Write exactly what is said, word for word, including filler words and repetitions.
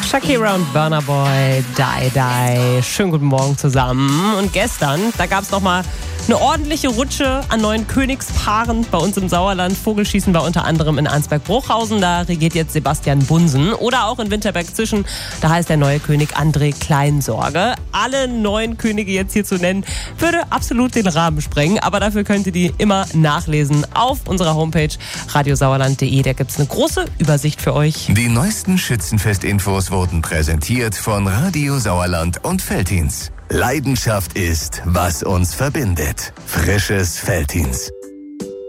Shakira und Burna Boy, Die Die. Schönen guten Morgen zusammen. Und gestern, da gab es nochmal eine ordentliche Rutsche an neuen Königspaaren bei uns im Sauerland. Vogelschießen war unter anderem in Arnsberg-Bruchhausen, da regiert jetzt Sebastian Bunsen. Oder auch in Winterberg-Zischen, da heißt der neue König André Kleinsorge. Alle neuen Könige jetzt hier zu nennen, würde absolut den Rahmen sprengen. Aber dafür könnt ihr die immer nachlesen auf unserer Homepage radiosauerland punkt de. Da gibt es eine große Übersicht für euch. Die neuesten Schützenfest-Infos wurden präsentiert von Radio Sauerland und Veltins. Leidenschaft ist, was uns verbindet. Frisches Veltins.